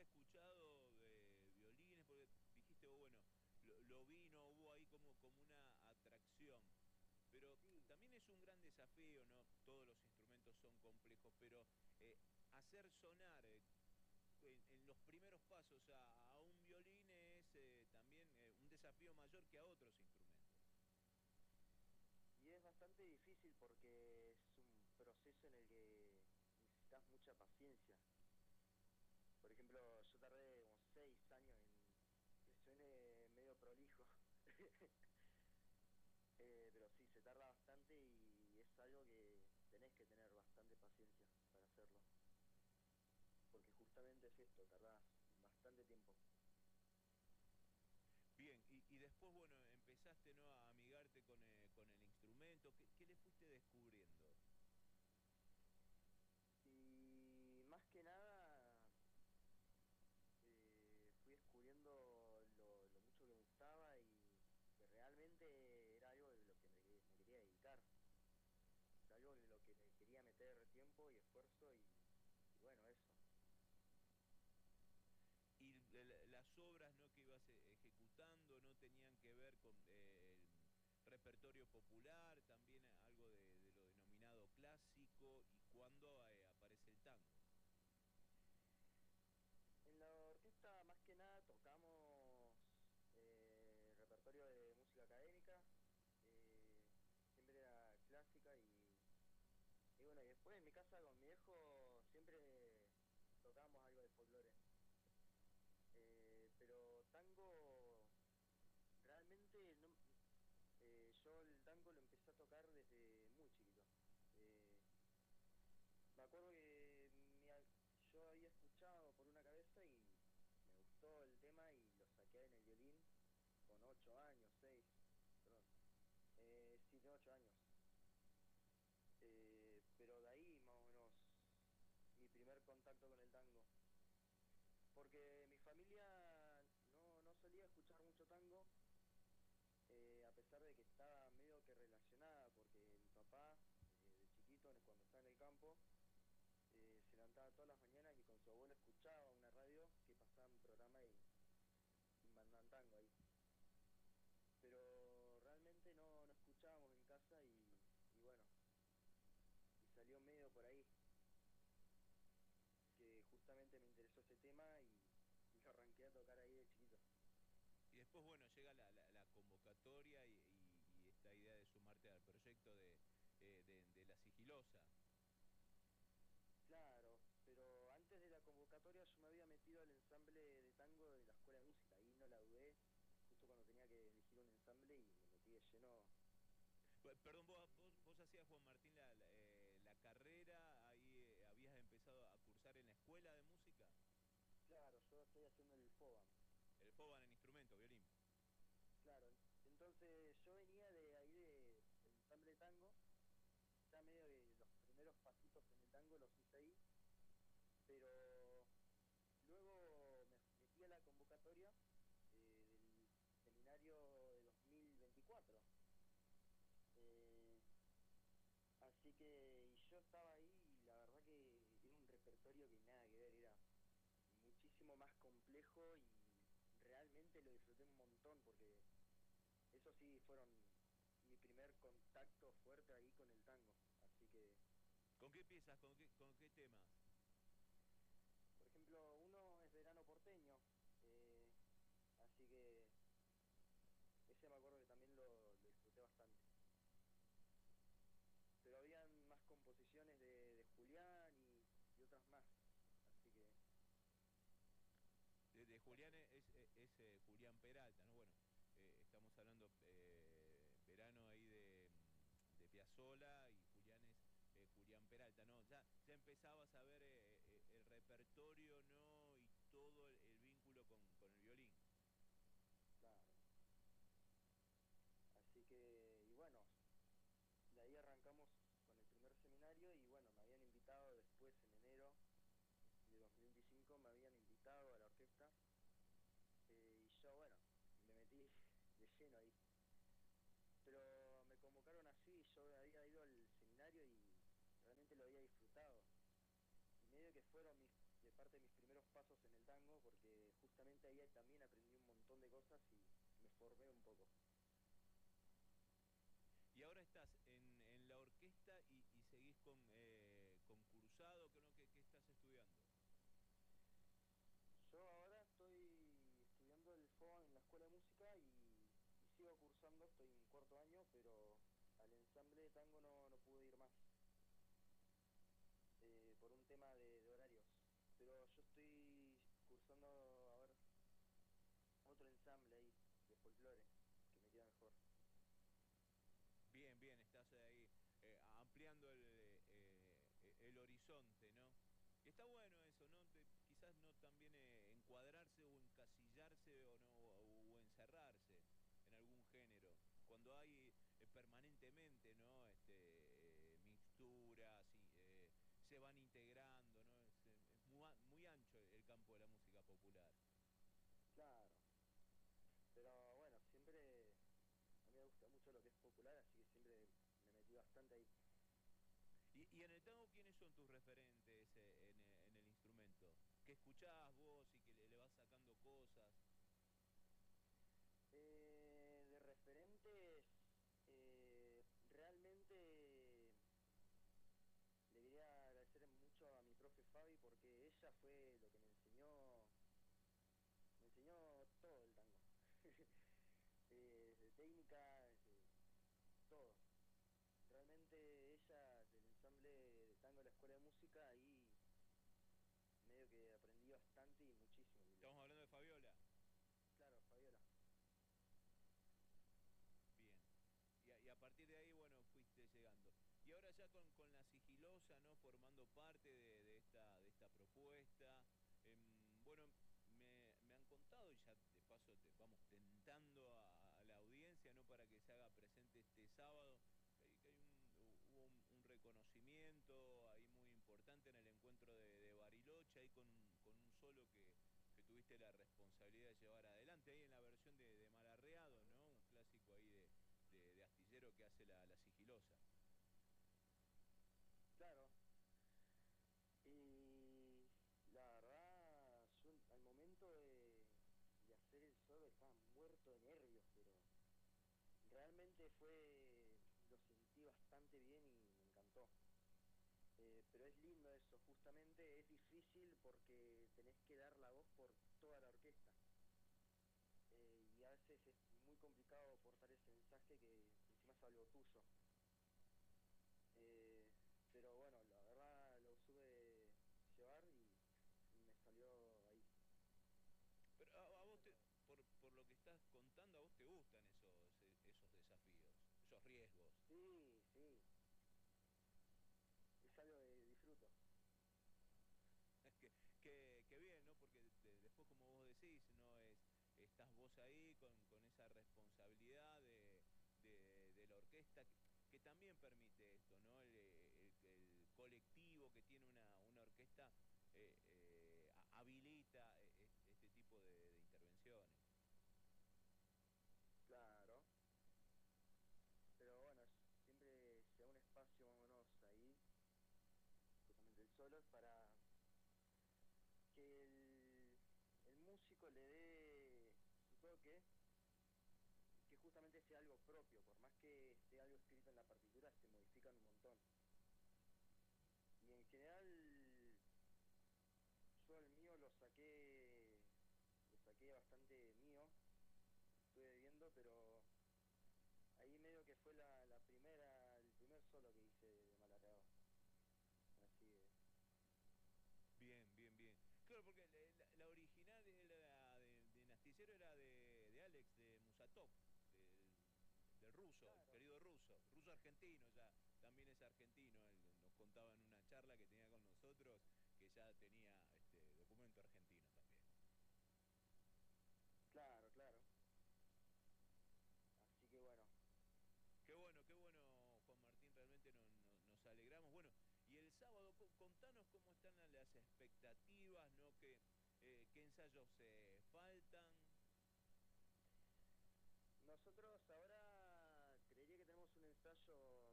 escuchado violines? Porque dijiste, oh, bueno, lo vi, no hubo ahí como una atracción. Pero Sí, también es un gran desafío, ¿no? Todos los instrumentos son complejos, pero hacer sonar en los primeros pasos a un violín es también un desafío mayor que a otros instrumentos. y es bastante difícil porque es un proceso en el que necesitas mucha paciencia. Por ejemplo, yo tardé como 6 años en que suene medio prolijo. Pero sí, se tarda bastante y es algo que tenés que tener bastante paciencia para hacerlo. Porque justamente es esto, tardás bastante tiempo. Bien, y después, bueno, empezaste, ¿no? A amigarte con el instrumento. ¿Qué le fuiste descubriendo? Y más que nada fui descubriendo lo mucho que me gustaba y que realmente era algo de lo que me quería dedicar. Es algo de lo que le quería meter tiempo y esfuerzo y bueno, eso. Y las obras, ¿no? Que ibas ejecutando no tenían que ver con el repertorio popular, también algo de lo denominado clásico, y cuándo aparece el tango. En la orquesta más que nada tocamos repertorio de música académica, eh, siempre era clásica y bueno, y después en mi casa con mi viejo siempre tocábamos algo de folclore. Pero tango, realmente no, yo el tango lo empecé a tocar desde muy chiquito. Eh, Me acuerdo que yo había escuchado por una cabeza y me gustó el tema y lo saqué en el violín con 8 años, 6, perdón. Sí, de 8 años. Pero de ahí más o menos mi primer contacto con el tango. Porque mi familia no solía escuchar mucho tango, a pesar de que estaba medio que relacionada, porque mi papá, de chiquito, cuando estaba en el campo, se levantaba todas las mañanas y con su abuelo escuchaba una radio que pasaba un programa y mandaban tango ahí. Pero realmente no escuchábamos en casa y bueno, y salió medio por ahí, que justamente me interesó ese tema y lo arranqué a tocar ahí de chiquito. Y después, bueno, llega la convocatoria y esta idea de sumarte al proyecto de La Sigilosa. Claro, pero antes de la convocatoria yo me había metido al ensamble de tango de la escuela de música, ahí no la dudé, justo cuando tenía que elegir un ensamble y me metí de lleno. Perdón, vos hacías, Juan Martín, la carrera, ahí habías empezado a cursar en la escuela de música, Claro, yo estoy haciendo el FOBAM. el FOBAN en instrumento, violín. Claro, entonces yo venía de ahí del ensamble de tango, ya medio de los primeros pasitos en el tango los hice ahí, pero luego me metí a la convocatoria del seminario de 2024. Eh, Así que y yo estaba ahí y la verdad que era un repertorio que nada que ver, era muchísimo más complejo y realmente lo disfruté un montón porque eso sí fueron mi primer contacto fuerte ahí con el tango. Así que, ¿Con qué piezas? Con qué temas? por ejemplo, uno es Verano Porteño, eh, así que ese me acuerdo que también lo disfruté bastante. Pero habían más composiciones de Julián y otras más, así que De Julián bastante. es Julián Peralta, ¿no? Bueno, estamos hablando verano ahí de Piazzolla y Julián es Julián Peralta, ¿no? Ya empezabas a ver el repertorio, ¿no? Y todo el vínculo con el violín. Claro. Así que, y bueno, de ahí arrancamos con el primer seminario y bueno, me habían invitado después en enero de 2025, me habían invitado a la orquesta y yo, bueno, me metí de lleno ahí. Pero me convocaron así, yo había ido al seminario y realmente lo había disfrutado. Y medio que fueron de parte de mis primeros pasos en el tango, porque justamente ahí también aprendí un montón de cosas y me formé un poco. Y ahora estás en la orquesta y seguís con cursado, ¿qué, no? ¿Qué estás estudiando? Yo ahora estoy estudiando el FOA en la escuela de música y sigo cursando, estoy en cuarto año, pero al ensamble de tango no pude ir más, por un tema de horarios. Pero yo estoy cursando, a ver, otro ensamble ahí, de folclore, que me queda mejor. Bien, bien, estás ahí ampliando el horizonte, ¿no? Y está bueno eso, ¿no? Quizás no también encuadrarse o encasillarse o no o encerrarse en algún género. Cuando hay permanentemente, ¿no? Mixturas y se van integrando, ¿no? Es muy ancho el campo de la música popular. Claro, pero bueno, siempre a mí me gusta mucho lo que es popular, así que siempre me metí bastante ahí. Y en el tango, ¿quiénes son tus referentes en el instrumento? ¿Qué escuchás vos y que le vas sacando cosas? De referentes, realmente le quería agradecer mucho a mi profe Fabi porque ella fue lo que me enseñó todo el tango. Desde técnica, desde todo. Realmente ella del ensamble de tango de la escuela de música, ahí medio que aprendí bastante y muchísimo, diría. Estamos hablando de Fabiola. Claro, Fabiola. Bien. Y a partir de ahí, bueno, fuiste llegando. Y ahora ya con la sigilosa, ¿no? Formando parte de esta propuesta. Bueno, me han contado, y ya de paso te vamos tentando a la audiencia, ¿no? Para que se haga presente este sábado, que hay hubo un reconocimiento ahí muy importante en el encuentro de Bariloche, ahí con un solo que tuviste la responsabilidad de llevar adelante, ahí en la versión de Malarreado, ¿no? Un clásico ahí de astillero que hace la sigilosa. Claro. Y la verdad, yo al momento de hacer el solo estaba muerto de nervios, pero realmente lo sentí bastante bien y me encantó. Pero es lindo eso, justamente es difícil porque tenés que dar la voz por toda la orquesta. Y a veces es muy complicado portar ese mensaje que encima es algo tuyo. Eh, pero bueno, la verdad lo supe llevar y me salió ahí. Pero a Así vos, que por lo que estás contando, a vos te gustan esos desafíos, esos riesgos. sí, sí, es algo que disfruto. Que bien, ¿no? Porque después, como vos decís, no estás vos ahí con esa responsabilidad de la orquesta, que también permite esto, ¿no? El colectivo que tiene una orquesta habilita este tipo de intervenciones. Claro, pero bueno, siempre se da un espacio más o menos ahí, justamente el solo, es para que el músico le dé su toque y que justamente sea algo propio, por más que esté algo escrito en la partitura, se modifican un montón. Y en general, yo el mío lo saqué bastante mío, estuve viendo, pero ahí medio que fue el primer solo que hice de Malarreado. Así que, Bien, bien, bien. Claro, porque la original era de Nastillero era de Alex, de Musatov, del ruso, el claro, querido ruso argentino, ya también es argentino, él nos contaba en una charla que tenía con nosotros que ya tenía documento argentino también. claro, claro. Así que bueno, Qué bueno, Juan Martín, realmente nos alegramos. Bueno, y el sábado, contanos cómo están las expectativas, ¿no? ¿Qué ensayos faltan? nosotros ahora creería que tenemos un ensayo